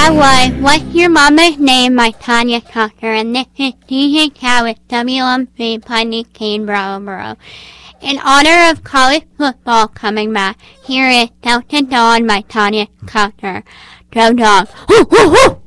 What's your mama's name? My Tanya Tucker, and this is DJ Khaled, WMC Putney Cane Brattleboro. In honor of college football coming back, here is Delta Dawn by Tanya Tucker. Go Dogs! Woo, woo, woo!